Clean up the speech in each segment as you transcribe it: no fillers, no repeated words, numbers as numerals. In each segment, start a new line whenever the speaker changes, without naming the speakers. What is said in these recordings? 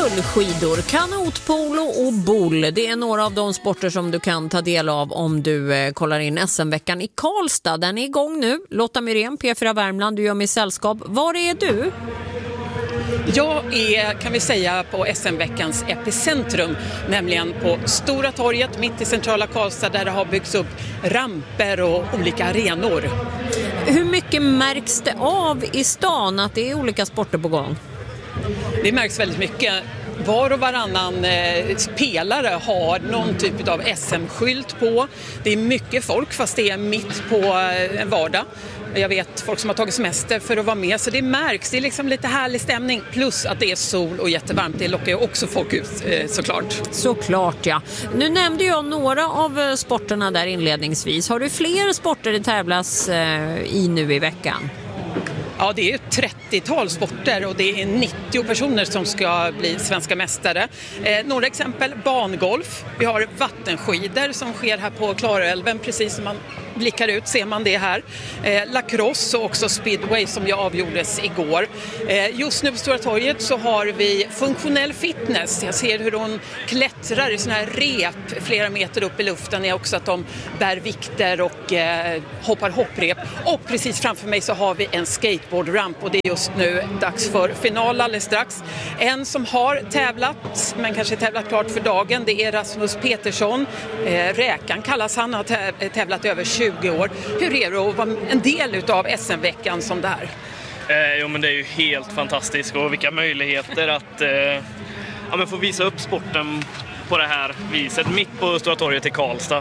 Rullskidor, kanotpolo och boll. Det är några av de sporter som du kan ta del av om du kollar in SM-veckan i Karlstad. Den är igång nu. Lotta Myrén, P4 Värmland, du gör mig sällskap. Var är du?
Jag är, kan vi säga, på SM-veckans epicentrum, nämligen på Stora torget mitt i centrala Karlstad, där det har byggts upp ramper och olika arenor.
Hur mycket märks det av i stan att det är olika sporter på gång?
Det märks väldigt mycket. Var och varannan pelare har någon typ av SM-skylt på. Det är mycket folk, fast det är mitt på en vardag. Jag vet folk som har tagit semester för att vara med, så det märks. Det är liksom lite härlig stämning, plus att det är sol och jättevarmt. Det lockar ju också folk ut, såklart.
Såklart, ja. Nu nämnde jag några av sporterna där inledningsvis. Har du fler sporter det tävlas i nu i veckan?
Ja, det är ett 30-tal sporter och det är 90 personer som ska bli svenska mästare. Några exempel: bangolf, vi har vattenskidor som sker här på Klarälven, precis som man blickar ut ser man det här. Lacrosse och också speedway som jag avgjordes igår. Just nu på Stora torget så har vi funktionell fitness. Jag ser hur hon klättrar i såna här rep flera meter upp i luften. Är också att de bär vikter och hoppar hopprep. Och precis framför mig så har vi en skateboardramp och det är just nu dags för final alldeles strax. En som har tävlat, men kanske tävlat klart för dagen, det är Rasmus Petersson. Räkan kallas han, har tävlat över 20 år. Hur är det att vara en del av SM-veckan som det här?
Jo, men det är ju helt fantastiskt, och vilka möjligheter att men få visa upp sporten på det här viset mitt på Stora torget i Karlstad.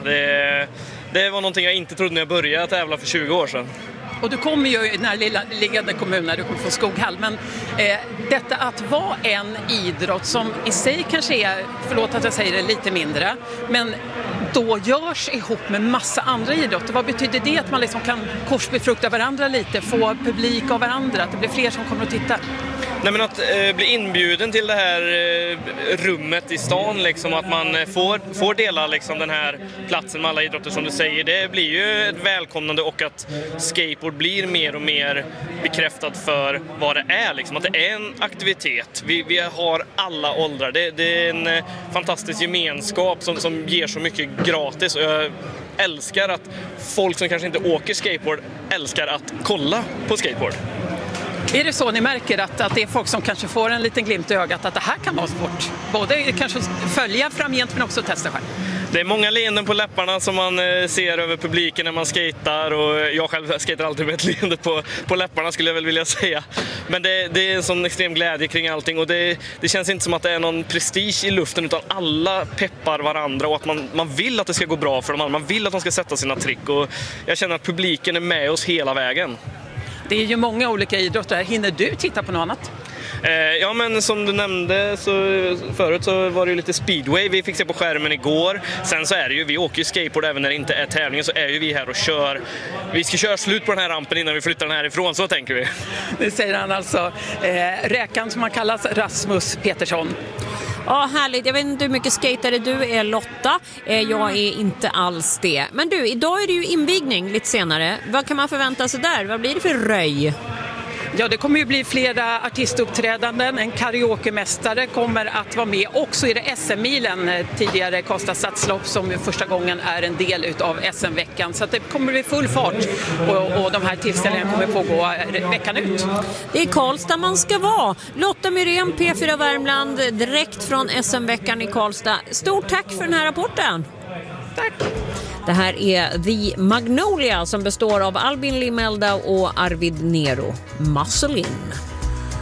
Det var någonting jag inte trodde när jag började tävla för 20 år sedan.
Och du kommer ju i den här lilla liggande kommunen, du kommer från Skoghall, men detta att vara en idrott som i sig kanske är, förlåt att jag säger det, lite mindre, men då görs ihop med massa andra idrotter. Vad betyder det att man liksom kan korsbefrukta varandra lite, få publik av varandra, att det blir fler som kommer att titta?
Nej, men att bli inbjuden till det här rummet i stan, liksom, att man får dela liksom, den här platsen med alla idrotter som du säger, det blir ju ett välkomnande, och att skateboard blir mer och mer bekräftad för vad det är, liksom, att det är en aktivitet. Vi har alla åldrar, det är en fantastisk gemenskap som ger så mycket gratis, och jag älskar att folk som kanske inte åker skateboard älskar att kolla på skateboard.
Är det så ni märker att det är folk som kanske får en liten glimt i ögat att det här kan vara sport? Både kanske följa framgent men också testa själv.
Det är många leenden på läpparna som man ser över publiken när man skater, och jag själv skater alltid med ett leende på läpparna, skulle jag väl vilja säga. Men det är en sån extrem glädje kring allting, och det känns inte som att det är någon prestige i luften, utan alla peppar varandra, och att man vill att det ska gå bra för dem, man vill att de ska sätta sina trick, och jag känner att publiken är med oss hela vägen.
Det är ju många olika idrotter. Hinner du titta på något annat?
Ja, men som du nämnde förut så var det ju lite speedway vi fick se på skärmen igår. Sen så är det ju, vi åker ju skateboard även när det inte är tävlingar, så är ju vi här och kör. Vi ska köra slut på den här rampen innan vi flyttar den härifrån, så tänker vi.
Det säger han alltså. Räkan som han kallas, Rasmus Petersson.
Ja, härligt. Jag vet inte hur mycket skatare du är, Lotta. Jag är inte alls det. Men du, idag är det ju invigning lite senare. Vad kan man förvänta sig där? Vad blir det för röj?
Ja, det kommer ju bli flera artistuppträdanden. En karaokemästare kommer att vara med. Också i det SM-milen, tidigare Karlstad Stadslopp, som första gången är en del utav SM-veckan. Så att det kommer bli full fart, och de här tillställningarna kommer pågå veckan ut. Det
är Karlstad man ska vara. Lotta Myrén, P4 Värmland, direkt från SM-veckan i Karlstad. Stort tack för den här rapporten.
Tack.
Det här är The Magnolia, som består av Albin Limelda och Arvid Nero. Muscle In.